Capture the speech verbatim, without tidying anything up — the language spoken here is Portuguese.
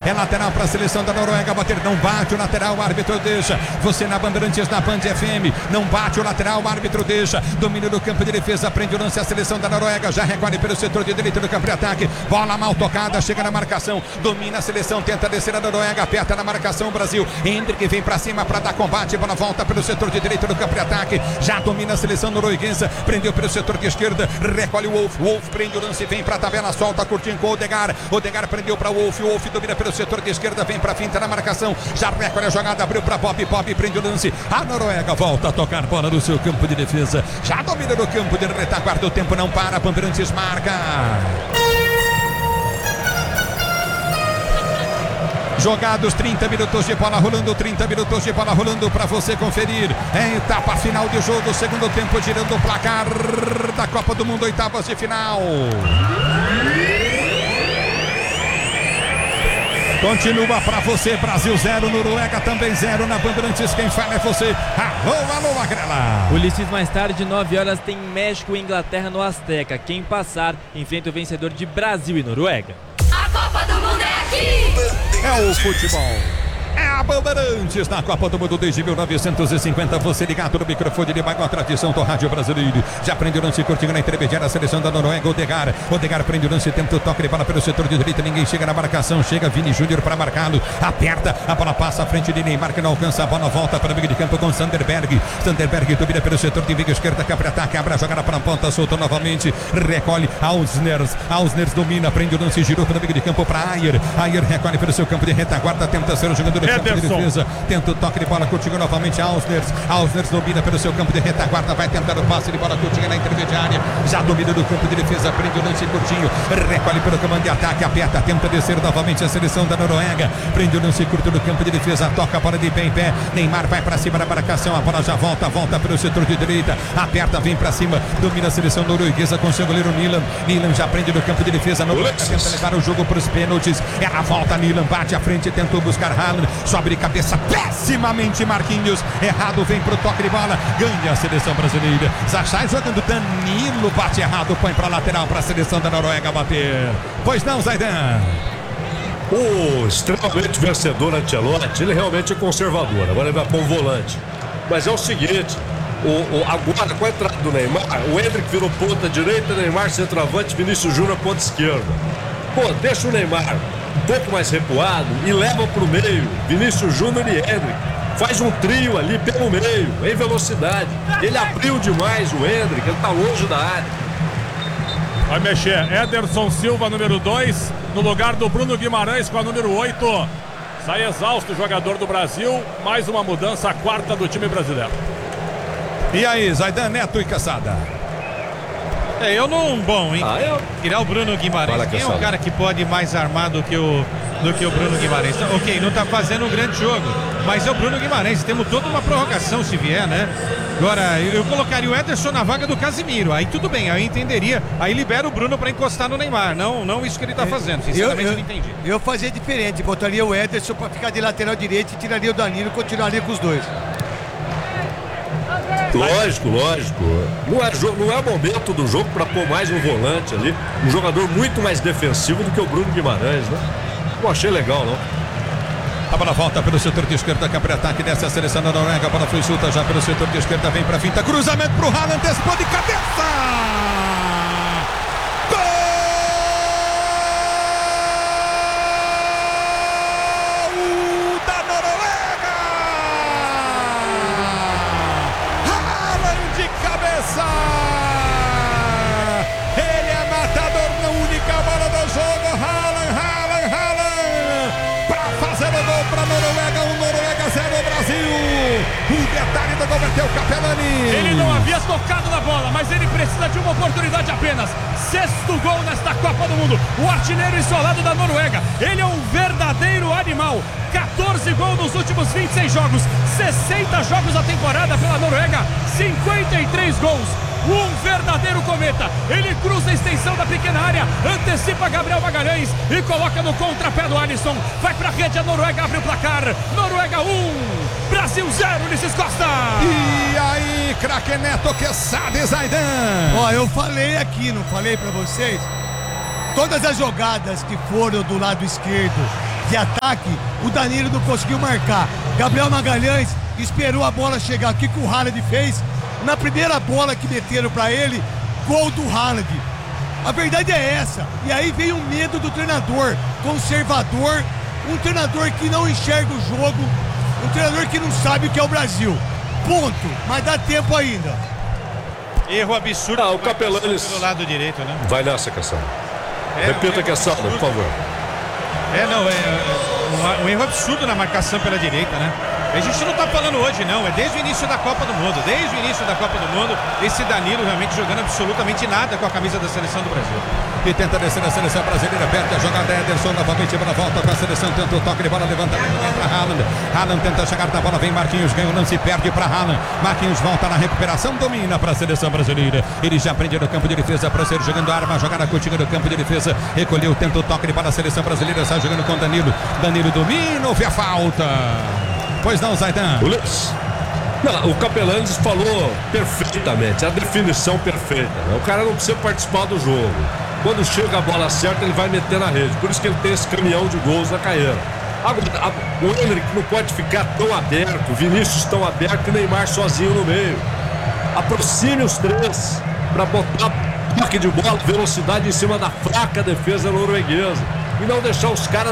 É lateral para a seleção da Noruega. Bater, não bate o lateral, o árbitro deixa. Você na Bandeirantes, na Band F M. Não bate o lateral, o árbitro deixa. Domínio do campo de defesa, prende o lance a seleção da Noruega. Já recolhe pelo setor de direito do campo de ataque. Bola mal tocada, chega na marcação. Domina a seleção, tenta descer a Noruega. Aperta na marcação o Brasil. Hendrick vem para cima para dar combate. Bola volta pelo setor de direito do campo de ataque. Já domina a seleção norueguesa. Prendeu pelo setor de esquerda. Recolhe o Wolf. Wolf prende o lance, vem para a tabela, solta, curtindo com o Odegaard. Odegaard prendeu para o Wolf. O Wolf domina pelo setor de esquerda, vem para a finta na marcação. Já recolhe a jogada, abriu para Bob. Bob prende o lance. A Noruega volta a tocar bola no seu campo de defesa. Já domina no campo de retaguarda. O tempo não para. Bandeirantes marca. Jogados trinta minutos de bola rolando, trinta minutos de bola rolando para você conferir. É etapa final de jogo, segundo tempo, girando o placar da Copa do Mundo, oitavas de final. Continua para você, Brasil zero, Noruega também zero na Bandeirantes. Quem fala é você. Alô, alô, Magrela. Ulisses, mais tarde, nove horas, tem México e Inglaterra no Azteca. Quem passar enfrenta o vencedor de Brasil e Noruega. A Copa do Mundo é aqui! É o futebol. É a Bandeirantes na Copa do Mundo desde mil novecentos e cinquenta. Você ligado no microfone de maior tradição do rádio brasileiro. Já prende o lance curtinho na intermediária. A seleção da Noruega, Odegaard. Odegaard prende o lance, tenta o toque de bola pelo setor de direita. Ninguém chega na marcação. Chega Vini Júnior para marcá-lo. Aperta, a bola passa à frente de Neymar, que não alcança a bola. Volta para o meio de campo com Sanderberg. Sanderberg domina pelo setor de meio esquerda. Capra ataque, abre a jogada para a ponta. Soltou novamente. Recolhe Ausners. Ausners domina, prende o lance, girou para o meio de campo para Ayer. Ayer recolhe pelo seu campo de retaguarda. Tenta ser o jogador do campo de defesa, tenta o toque de bola curtinho novamente. Ausners, Ausners domina pelo seu campo de retaguarda, vai tentar o passe de bola curtinha na intermediária, já domina do campo de defesa, prende o lance curtinho, recolhe pelo comando de ataque, aperta, tenta descer novamente a seleção da Noruega, prende o lance curto do campo de defesa, toca a bola de pé em pé, Neymar vai para cima da marcação, a bola já volta, volta pelo setor de direita, aperta, vem para cima, domina a seleção norueguesa com seu goleiro Nilan, Nilan já prende no campo de defesa, Noruega tenta levar o jogo para os pênaltis, ela volta, Nilan bate à frente, tentou buscar Haaland, sobe de cabeça pessimamente Marquinhos, errado, vem pro toque de bola, ganha a seleção brasileira. Zachai jogando, Danilo bate errado, põe pra lateral pra seleção da Noruega bater. Pois não, Zaidan? O extremamente vencedor Ancelotti, ele realmente é conservador, agora ele vai pôr um volante. Mas é o seguinte, o, o, agora com a entrada do Neymar, o Hendrick virou ponta direita, Neymar centroavante, Vinícius Júnior ponta esquerda. Pô, deixa o Neymar um pouco mais recuado e leva pro meio Vinícius Júnior e Hendrick. Faz um trio ali pelo meio, em velocidade. Ele abriu demais o Hendrick, ele tá longe da área. Vai mexer, Ederson Silva, número dois, no lugar do Bruno Guimarães com a número oito. Sai exausto o jogador do Brasil, mais uma mudança, a quarta do time brasileiro. E aí, Zaidan, Neto e Caçada? É, eu não, bom, hein? Ah, eu... Tirar o Bruno Guimarães. Fala, Quem é o cara que pode ir mais armado do que o, do que o Bruno Guimarães? Então, ok, não tá fazendo um grande jogo, mas é o Bruno Guimarães. Temos toda uma prorrogação se vier, né? Agora, eu, eu colocaria o Ederson na vaga do Casimiro. Aí tudo bem, aí eu entenderia. Aí libera o Bruno pra encostar no Neymar. Não, não isso que ele tá fazendo. Sinceramente, eu, eu, eu não entendi. Eu fazia diferente. Botaria o Ederson pra ficar de lateral direito e tiraria o Danilo e continuaria com os dois. Lógico, lógico. Não é, jogo, não é momento do jogo para pôr mais um volante ali. Um jogador muito mais defensivo do que o Bruno Guimarães, né? Não achei legal, não. A bola volta pelo setor de esquerda, campo ataque dessa seleção da Noruega. A bola foi solta já pelo setor de esquerda, vem pra finta, cruzamento pro Haaland, antecipou de cabeça! Converteu o Capelani. Ele não havia tocado na bola, mas ele precisa de uma oportunidade apenas. Sexto gol nesta Copa do Mundo. O artilheiro isolado da Noruega. Ele é um verdadeiro animal. quatorze gols nos últimos vinte e seis jogos. sessenta jogos a temporada pela Noruega. cinquenta e três gols. Um verdadeiro cometa. Ele cruza a extensão da pequena área, antecipa Gabriel Magalhães e coloca no contrapé do Alisson. Vai pra rede, a Noruega abre o placar. Noruega um, Brasil zero, Ulisses Costa. E aí, craque Neto, que sabe, Zaidan? Ó, eu falei aqui, não falei pra vocês? Todas as jogadas que foram do lado esquerdo, de ataque, o Danilo não conseguiu marcar. Gabriel Magalhães esperou a bola chegar. O que, que o Haaland fez? Na primeira bola que meteram pra ele, gol do Haaland. A verdade é essa. E aí vem o medo do treinador, conservador, um treinador que não enxerga o jogo, um treinador que não sabe o que é o Brasil. Ponto. Mas dá tempo ainda. Erro absurdo. Ah, o Capelanes pelo lado direito, né? Vai nessa, Cassandra. É, Repita um a questão, por favor. É, não, é, é um, um erro absurdo na marcação pela direita, né? A gente não tá falando hoje, não, é desde o início da Copa do Mundo, desde o início da Copa do Mundo, esse Danilo realmente jogando absolutamente nada com a camisa da seleção do Brasil. E tenta descer a seleção brasileira, perto a jogada, Ederson novamente para a volta com a seleção, tenta o toque de bola, levantamento, entra Haaland, Haaland tenta chegar na bola, vem Marquinhos, ganha o lance, perde para Haaland, Marquinhos volta na recuperação, domina para a seleção brasileira, ele já prende no campo de defesa, prossegue jogando arma, jogada curtinha no campo de defesa, recolheu, tenta o toque de bola, a seleção brasileira, sai jogando com Danilo, Danilo domina, houve a falta. Pois não, Zaidan. Não, o Capelanes falou perfeitamente, a definição perfeita, né? O cara não precisa participar do jogo. Quando chega a bola certa, ele vai meter na rede. Por isso que ele tem esse caminhão de gols na carreira. Agora, a, o Henrique não pode ficar tão aberto, Vinícius tão aberto e Neymar sozinho no meio. Aproxime os três para botar toque de bola, velocidade em cima da fraca defesa norueguesa. E não deixar os caras